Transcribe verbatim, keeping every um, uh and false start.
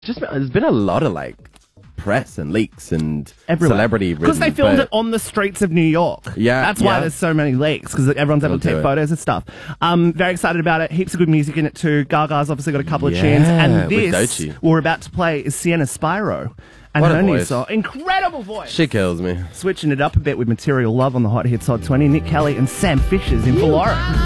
Just there's been a lot of like press and leaks and Everywhere. celebrity Because they filmed it on the streets of New York. Yeah, That's why yeah. there's so many leaks, because everyone's able They'll to take do it. photos and stuff. Um, very excited about it. Heaps of good music in it too. Gaga's obviously got a couple of tunes. Yeah, And with this Doechii. we're about to play is Sienna Spyro. And What a her new voice. song. Incredible voice. She kills me. Switching it up a bit with Material Love on the Hot Hits Hot twenty. Nick Kelly and Sam Fishers in for Lauren.